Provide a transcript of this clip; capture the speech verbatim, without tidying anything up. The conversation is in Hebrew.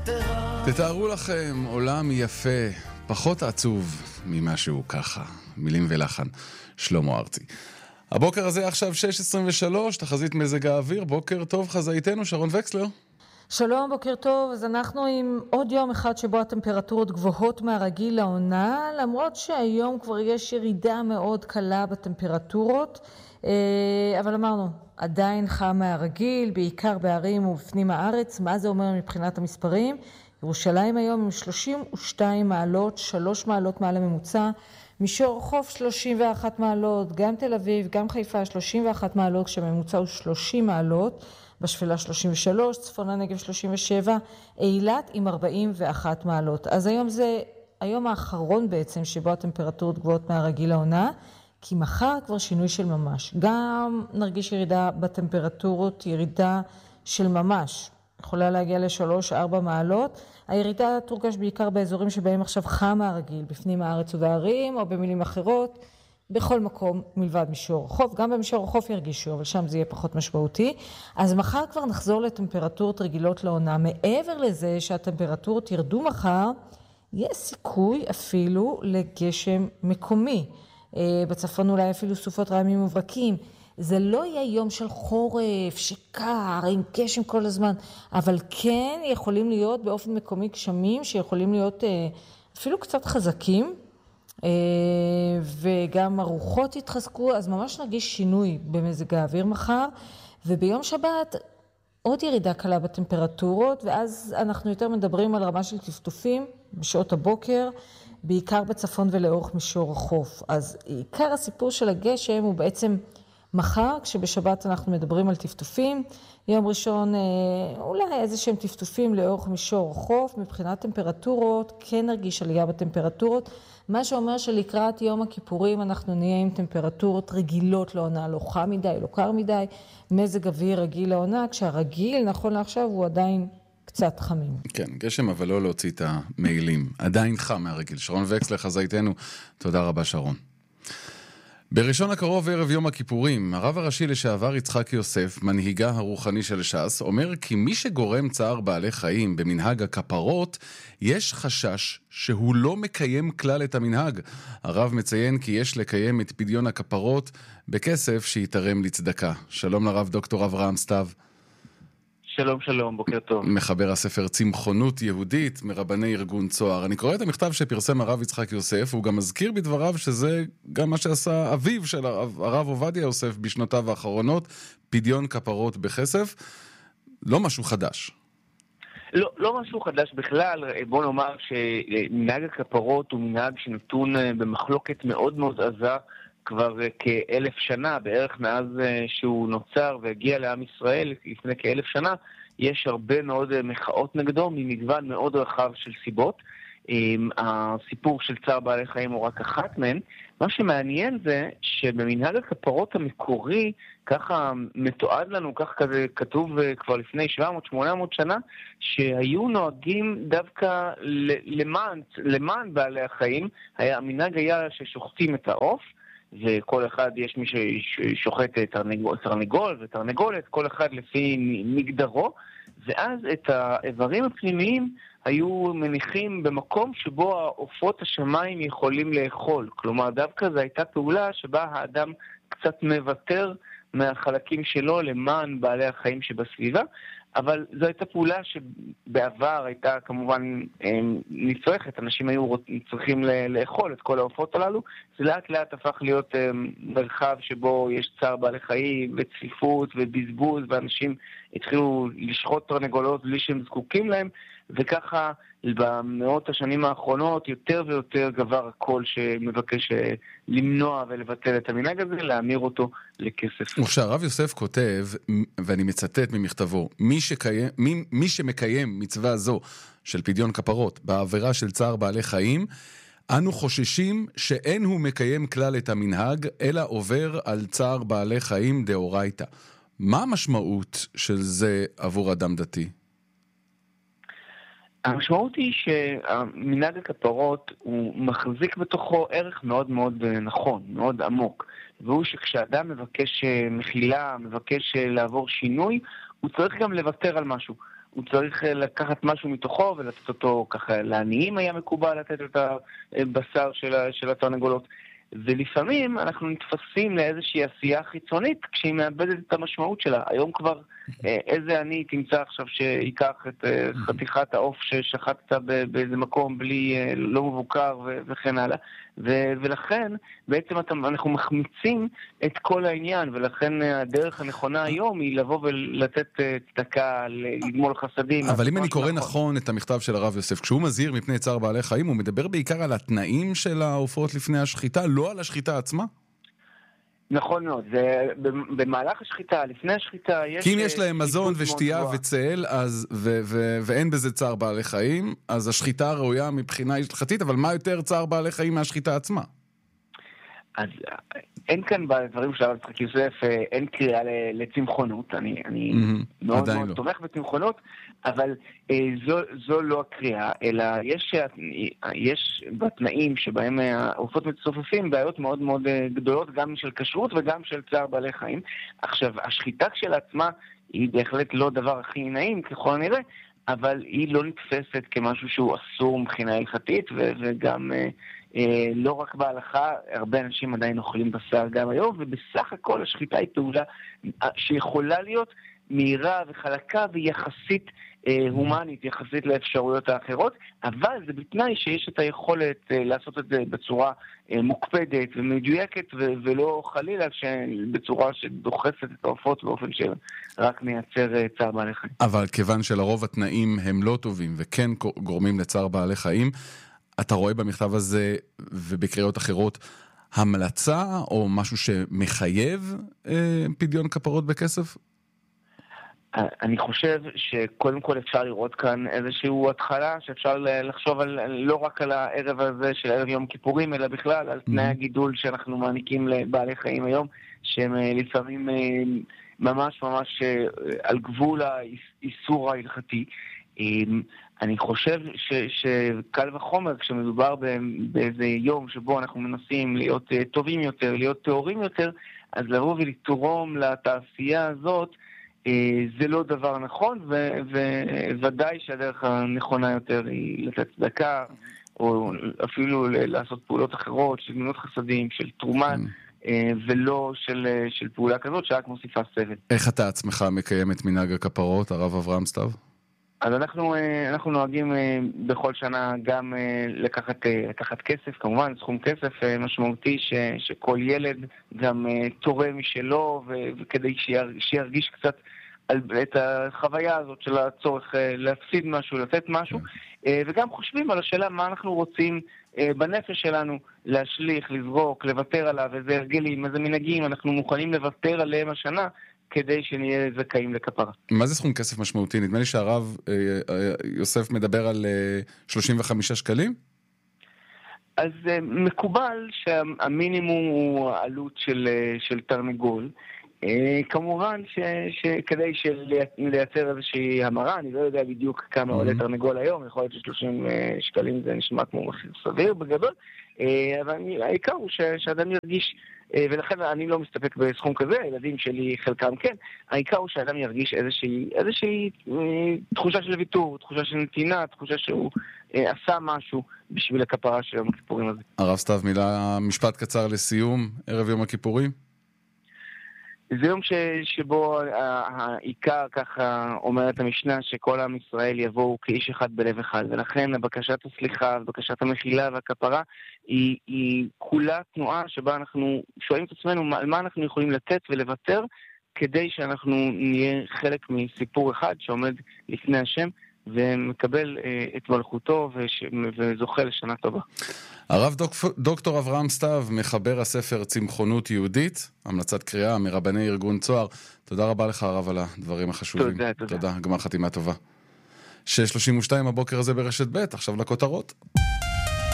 תתארו לכם עולם יפה, פחות עצוב ממה שהוא ככה. מילים ולחן, שלמה ארצי. הבוקר הזה עכשיו שש עשרים ושלוש, תחזית מזג האוויר. בוקר טוב, חזאיתנו שרון וקסלר. שלום, בוקר טוב. אז אנחנו עם עוד יום אחד שבו הטמפרטורות גבוהות מהרגיל לעונה, למרות שהיום כבר יש ירידה מאוד קלה בטמפרטורות, אבל אמרנו, עדיין חם מהרגיל, בעיקר בערים ובפנים הארץ. מה זה אומר מבחינת המספרים? ירושלים היום עם שלושים ושתיים מעלות, שלוש מעלות מעל הממוצע, מישור חוף שלושים ואחת מעלות, גם תל אביב, גם חיפה שלושים ואחת מעלות, כשהממוצע הוא שלושים מעלות, בשפלה שלושים ושלוש, צפון הנגב שלושים ושבע, אילת עם ארבעים ואחת מעלות. אז היום זה היום האחרון בעצם שבו הטמפרטורות גבוהות מהרגיל לעונה, כי מחר כבר שינוי של ממש. גם נרגיש ירידה בטמפרטורות, ירידה של ממש. יכולה להגיע לשלוש, ארבע מעלות. הירידה תורגש בעיקר באזורים שבהם עכשיו חם מהרגיל, בפנים הארץ ובערים, או במילים אחרות, בכל מקום מלבד מישור החוף. גם במישור החוף ירגישו, אבל שם זה יהיה פחות משמעותי. אז מחר כבר נחזור לטמפרטורות רגילות לעונה. מעבר לזה שהטמפרטורות ירדו מחר, יש סיכוי אפילו לגשם מקומי. בצפון אולי אפילו סופות רעמים וברקים. זה לא יהיה יום של חורף, שקר, עם גשם כל הזמן, אבל כן יכולים להיות באופן מקומי גשמים שיכולים להיות אפילו קצת חזקים, וגם הרוחות יתחזקו, אז ממש נרגיש שינוי במזג האוויר מחר, וביום שבת עוד ירידה קלה בטמפרטורות, ואז אנחנו יותר מדברים על רמה של טפטופים בשעות הבוקר, בעיקר בצפון ולאורך מישור החוף. אז עיקר הסיפור של הגשם הוא בעצם מחר, כשבשבת אנחנו מדברים על טפטופים, יום ראשון אולי איזה שהם טפטופים לאורך מישור החוף, מבחינת טמפרטורות, כן נרגיש עלייה בטמפרטורות, מה שאומר שלקראת יום הכיפורים אנחנו נהיה עם טמפרטורות רגילות לעונה, לא חם מדי, לא קר מדי, מזג אוויר רגיל לעונה, כשהרגיל נכון לעכשיו הוא עדיין קצת חמים. כן, גשם אבל לא להוציא את המעילים, עדיין חם מהרגיל. שרון וקסלר, חזאיתנו, תודה רבה שרון. בראשון הקרוב ערב יום הכיפורים, הרב הראשי לשעבר יצחק יוסף, מנהיגה הרוחני של ש"ס, אומר כי מי שגורם צער בעלי חיים במנהג הכפרות, יש חשש שהוא לא מקיים כלל את המנהג. הרב מציין כי יש לקיים את פדיון הכפרות בכסף שיתרם לצדקה. שלום לרב דוקטור אברהם סתיו. שלום שלום, בוקר טוב. מחבר הספר צמחונות יהודית מרבני ארגון צוהר. אני קורא את המכתב שפרסם הרב יצחק יוסף, הוא גם מזכיר בדבריו שזה גם מה שעשה אביו של הרב, הרב עובדיה יוסף בשנותיו האחרונות, פדיון כפרות בכסף. לא משהו חדש. לא, לא משהו חדש בכלל. בוא נאמר שמנהג הכפרות הוא מנהג שנתון במחלוקת מאוד מאוד עזה, כבר כאלף שנה, בערך מאז שהוא נוצר והגיע לעם ישראל לפני כאלף שנה, יש הרבה מאוד מחאות נגדו ממגוון מאוד רחב של סיבות. הסיפור של צער בעלי חיים הוא רק אחת מהן. מה שמעניין זה שבמנהג הכפרות המקורי, ככה מתועד לנו, כך כזה כתוב כבר לפני שבע מאות שמונה מאות שנה, שהיו נוהגים דווקא למען, למען בעלי החיים. המנהג היה ששוחטים את העוף, וכל אחד, יש מי ששוחט תרנגול, תרנגול ותרנגולת, כל אחד לפי מגדרו, ואז את האיברים הפנימיים היו מניחים במקום שבו העופות השמיים יכולים לאכול. כלומר, דווקא זו הייתה פעולה שבה האדם קצת מוותר מהחלקים שלו למען בעלי החיים שבסביבה, אבל זו הייתה פעולה שבעבר הייתה כמובן נצרכת, אנשים היו צריכים לאכול את כל העופות הללו, זה לאט לאט הפך להיות מרחב שבו יש צער בעלי חיים וצפיפות ובזבוז, ואנשים התחילו לשחוט תרנגולות בלי שהם זקוקים להם, וככה במאות השנים האחרונות יותר ויותר גבר הכל שמבקש למנוע ולבטל את המנהג הזה, להמיר אותו לכסף. וכשהרב יוסף כותב, ואני מצטט ממכתבו, מי, שקיים, מי, מי שמקיים מצווה זו של פדיון כפרות בעבירה של צער בעלי חיים, אנו חוששים שאין הוא מקיים כלל את המנהג, אלא עובר על צער בעלי חיים דאורייתא. מה המשמעות של זה עבור אדם דתי? המשמעות היא שהמנהג הכפרות הוא מחזיק בתוכו ערך מאוד מאוד נכון, מאוד עמוק. והוא שכשאדם מבקש מחילה, מבקש לעבור שינוי, הוא צריך גם לוותר על משהו. הוא צריך לקחת משהו מתוכו ולתת אותו ככה, לעניים היה מקובל לתת את הבשר של התרנגולות. ולפעמים אנחנו נתפסים לאיזושהי עשייה חיצונית כשהיא מאבדת את המשמעות שלה. היום כבר איזה אני תמצא עכשיו שיקח את חתיכת העוף ששחטת באיזה מקום בלי, לא מבוקר וכן הלאה. ולכן בעצם אנחנו מחמיצים את כל העניין, ולכן הדרך הנכונה היום היא לבוא ולתת צדקה, לגמול חסדים. אבל אם אני קורא נכון את המכתב של הרב יוסף, כשהוא מזהיר מפני צער בעלי חיים, הוא מדבר בעיקר על התנאים של העופות לפני השחיטה, לא על השחיטה עצמה? נכון מאוד, זה במהלך השחיטה, לפני השחיטה יש... כי אם יש להם מזון ושתייה וצל, אז, ו- ו- ואין בזה צער בעלי חיים, אז השחיטה ראויה מבחינה הלכתית, אבל מה יותר צער בעלי חיים מהשחיטה עצמה? אז אין כאן בדברים של הרב יצחק יוסף, אין קריאה לצמחונות, אני, אני mm-hmm, מאוד מאוד לא. תומך בצמחונות, אבל אה, זו, זו לא הקריאה, אלא יש, יש בתנאים שבהם העופות מצופפים בעיות מאוד מאוד גדולות, גם של כשרות וגם של צער בעלי חיים. עכשיו, השחיטה כשלעצמה היא בהחלט לא דבר הכי נעים ככל הנראה, אבל היא לא נתפסת כמשהו שהוא אסור מבחינה הלכתית, ו- וגם אה, אה, לא רק בהלכה, הרבה אנשים עדיין אוכלים בשר גם היום, ובסך הכל השחיטה היא פעולה שיכולה להיות מהירה וחלקה ויחסית אה, הומנית, יחסית לאפשרויות האחרות, אבל זה בתנאי שיש את היכולת אה, לעשות את זה בצורה אה, מוקפדת ומדויקת, ו- ולא חלילה בצורה שדוחסת את העופות באופן שרק מייצר אה, צער בעלי חיים. אבל כיוון שלרוב התנאים הם לא טובים וכן גורמים לצער בעלי חיים, אתה רואה במכתב הזה ובקריאות אחרות המלצה או משהו שמחייב אה, פדיון כפרות בכסף? אני חושב שקודם כל אפשר לראות כאן איזשהו התחלה, שאפשר לחשוב על, לא רק על הערב הזה של ערב יום כיפורים, אלא בכלל על תנאי הגידול שאנחנו מעניקים לבעלי חיים היום, שהם לפעמים ממש ממש על גבול האיסור ההלכתי. אני חושב ש, שקל וחומר, כשמדובר באיזה יום שבו אנחנו מנסים להיות טובים יותר, להיות טהורים יותר, אז לבוא ולתרום לתעשייה הזאת, זה לא דבר נכון, וודאי שהדרך הנכונה יותר היא לתת צדקה, או אפילו לעשות פעולות אחרות, של גמילות חסדים, של תרומה, ולא של, של פעולה כזאת שרק מוסיפה סבל. איך אתה עצמך מקיים את מנהג הכפרות, הרב אברהם סתיו? אז אנחנו, אנחנו נוהגים בכל שנה גם לקחת, לקחת כסף, כמובן סכום כסף משמעותי ש, שכל ילד גם תורם משלו, וכדי שירגיש קצת על, את החוויה הזאת של הצורך להפסיד משהו, לתת משהו, וגם חושבים על השאלה מה אנחנו רוצים בנפש שלנו להשליך, לזרוק, לוותר עליו, איזה הרגלים, איזה מנהגים אנחנו מוכנים לוותר עליהם השנה, כדי שנהיה זכאים לכפרה. מה זה סכום כסף משמעותי? נדמה לי שהרב יוסף מדבר על שלושים וחמישה שקלים? אז מקובל שהמינימום הוא עלות של, של תרנגול. כמובן ש, שכדי לייצר איזושהי המרה, אני לא יודע בדיוק כמה עולה תרנגול היום, יכול להיות ש-שלושים שקלים זה נשמע כמו מחיר סביר בגדול, אבל העיקר הוא ש, שאדם ירגיש, ולכן אני לא מסתפק בסכום כזה, הילדים שלי חלקם כן, העיקר הוא שאדם ירגיש איזושהי, איזושהי תחושה של ויתור, תחושה של נתינה, תחושה שהוא עשה משהו בשביל הכפרה של יום הכיפורים הזה. הרב סתיו, מילה, משפט קצר לסיום, ערב יום הכיפורים? זה יום ש, שבו העיקר, ככה אומרת המשנה, שכל עם ישראל יבואו כאיש אחד בלב אחד, ולכן בקשת הסליחה, בקשת המחילה והכפרה, היא, היא כולה תנועה שבה אנחנו שואלים את עצמנו על מה אנחנו יכולים לתת ולוותר, כדי שאנחנו נהיה חלק מסיפור אחד שעומד לפני השם, ומקבל את מלכותו וזוכה לשנה טובה. הרב דוקטור אברהם סתיו, מחבר הספר צמחונות יהודית, המלצת קריאה מרבני ארגון צוהר. תודה רבה לך הרב על הדברים החשובים. תודה, תודה. תודה, גמר חתימה טובה. שש שלושים ושתיים הבוקר הזה ברשת ב', עכשיו לכותרות.